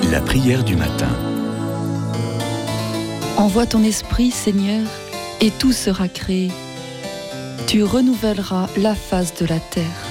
La prière du matin. Envoie ton esprit, Seigneur, et tout sera créé. Tu renouvelleras la face de la terre.